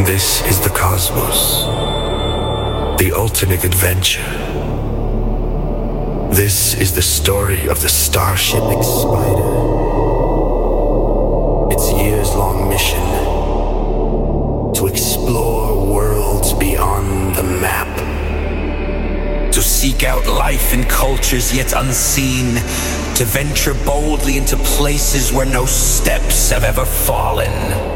This is the cosmos, the ultimate adventure. This is the story of the Starship Spider. Its years-long mission to explore worlds beyond the map. To seek out life in cultures yet unseen. To venture boldly into places where no steps have ever fallen.